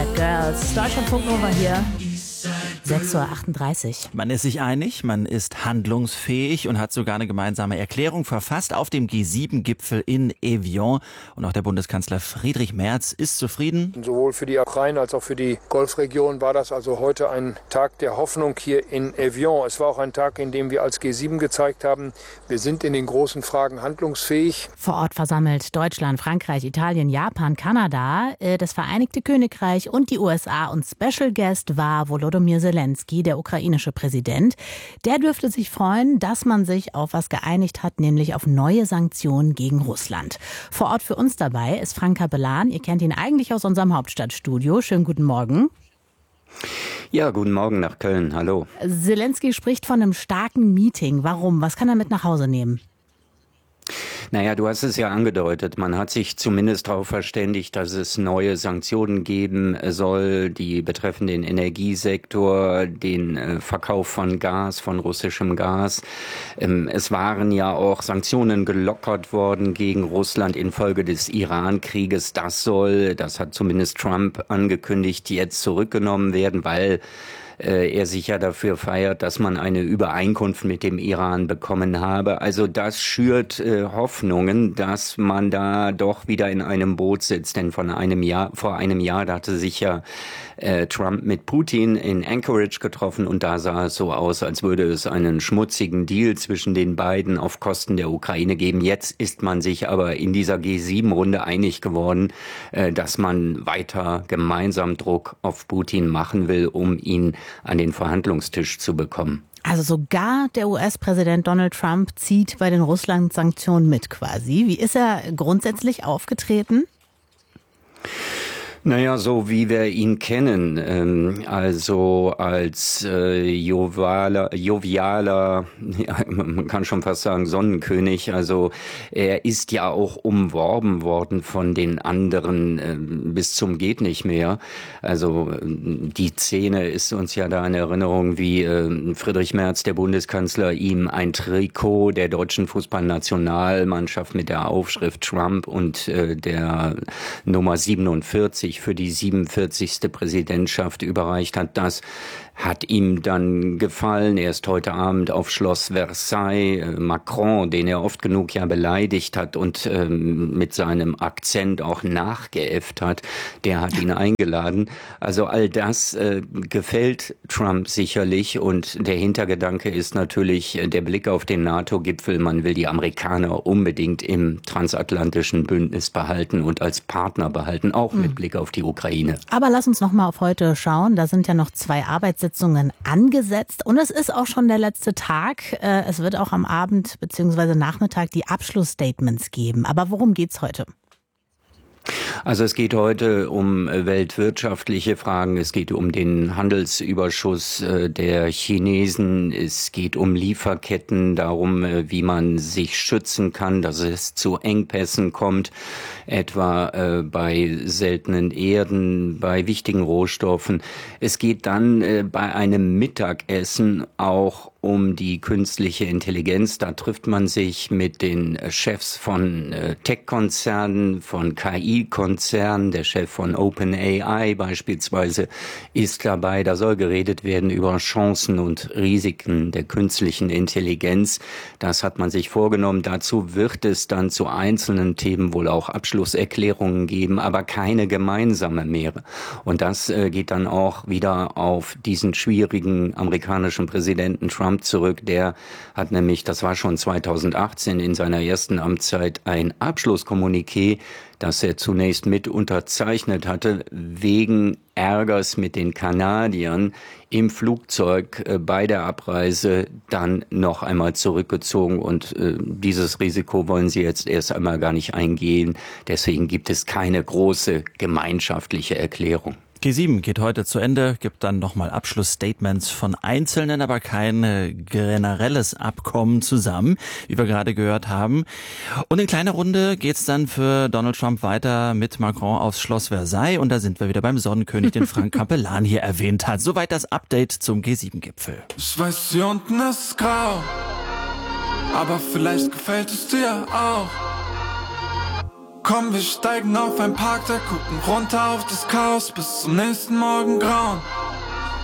Eastside Girls. Deutschlandfunk Nova hier. 6:38 Uhr. Man ist sich einig, man ist handlungsfähig und hat sogar eine gemeinsame Erklärung verfasst auf dem G7-Gipfel in Evian. Und auch der Bundeskanzler Friedrich Merz ist zufrieden. Sowohl für die Ukraine als auch für die Golfregion war das also heute ein Tag der Hoffnung hier in Evian. Es war auch ein Tag, in dem wir als G7 gezeigt haben, wir sind in den großen Fragen handlungsfähig. Vor Ort versammelt Deutschland, Frankreich, Italien, Japan, Kanada, das Vereinigte Königreich und die USA. Und Special Guest war Volodymyr Zelensky, der ukrainische Präsident. Der dürfte sich freuen, dass man sich auf was geeinigt hat, nämlich auf neue Sanktionen gegen Russland. Vor Ort für uns dabei ist Frank Capellan. Ihr kennt ihn eigentlich aus unserem Hauptstadtstudio. Schönen guten Morgen. Ja, guten Morgen nach Köln. Hallo. Zelensky spricht von einem starken Meeting. Warum? Was kann er mit nach Hause nehmen? Naja, du hast es ja angedeutet. Man hat sich zumindest darauf verständigt, dass es neue Sanktionen geben soll, die betreffen den Energiesektor, den Verkauf von Gas, von russischem Gas. Es waren ja auch Sanktionen gelockert worden gegen Russland infolge des Iran-Krieges. Das hat zumindest Trump angekündigt, jetzt zurückgenommen werden, weil er sich ja dafür feiert, dass man eine Übereinkunft mit dem Iran bekommen habe. Also das schürt Hoffnungen, dass man da doch wieder in einem Boot sitzt. Denn vor einem Jahr, da hatte sich ja Trump mit Putin in Anchorage getroffen und da sah es so aus, als würde es einen schmutzigen Deal zwischen den beiden auf Kosten der Ukraine geben. Jetzt ist man sich aber in dieser G7-Runde einig geworden, dass man weiter gemeinsam Druck auf Putin machen will, um ihn an den Verhandlungstisch zu bekommen. Also sogar der US-Präsident Donald Trump zieht bei den Russland-Sanktionen mit quasi. Wie ist er grundsätzlich aufgetreten? Naja, so wie wir ihn kennen, also als jovialer, ja, man kann schon fast sagen Sonnenkönig, also er ist ja auch umworben worden von den anderen bis zum geht nicht mehr. Also die Szene ist uns ja da in Erinnerung, wie Friedrich Merz, der Bundeskanzler, ihm ein Trikot der deutschen Fußballnationalmannschaft mit der Aufschrift Trump und der Nummer 47 für die 47. Präsidentschaft überreicht hat. Das hat ihm dann gefallen. Er ist heute Abend auf Schloss Versailles. Macron, den er oft genug ja beleidigt hat und mit seinem Akzent auch nachgeäfft hat, der hat ihn eingeladen. Also all das gefällt Trump sicherlich und der Hintergedanke ist natürlich der Blick auf den NATO-Gipfel. Man will die Amerikaner unbedingt im transatlantischen Bündnis behalten und als Partner behalten, auch mit Blick auf die Ukraine. Aber lass uns noch mal auf heute schauen. Da sind ja noch 2 Arbeitssitzungen angesetzt und es ist auch schon der letzte Tag. Es wird auch am Abend bzw. Nachmittag die Abschlussstatements geben. Aber worum geht's heute? Also es geht heute um weltwirtschaftliche Fragen, es geht um den Handelsüberschuss der Chinesen, es geht um Lieferketten, darum, wie man sich schützen kann, dass es zu Engpässen kommt, etwa bei seltenen Erden, bei wichtigen Rohstoffen. Es geht dann bei einem Mittagessen auch um die künstliche Intelligenz. Da trifft man sich mit den Chefs von Tech-Konzernen, von KI-Konzernen. Der Chef von OpenAI beispielsweise ist dabei. Da soll geredet werden über Chancen und Risiken der künstlichen Intelligenz. Das hat man sich vorgenommen. Dazu wird es dann zu einzelnen Themen wohl auch Abschlusserklärungen geben, aber keine gemeinsame mehr. Und das geht dann auch wieder auf diesen schwierigen amerikanischen Präsidenten Trump zurück. Der hat nämlich, das war schon 2018 in seiner ersten Amtszeit, ein Abschlusskommuniqué, das er zunächst mit unterzeichnet hatte, wegen Ärgers mit den Kanadiern im Flugzeug bei der Abreise dann noch einmal zurückgezogen und dieses Risiko wollen sie jetzt erst einmal gar nicht eingehen. Deswegen gibt es keine große gemeinschaftliche Erklärung. G7 geht heute zu Ende, gibt dann nochmal Abschlussstatements von Einzelnen, aber kein generelles Abkommen zusammen, wie wir gerade gehört haben. Und in kleiner Runde geht's dann für Donald Trump weiter mit Macron aufs Schloss Versailles. Und da sind wir wieder beim Sonnenkönig, den Frank Capellan hier erwähnt hat. Soweit das Update zum G7-Gipfel. Ich weiß, hier unten ist grau, aber vielleicht gefällt es dir auch. Komm, wir steigen auf ein Parkdeck, gucken runter auf das Chaos bis zum nächsten Morgen grauen.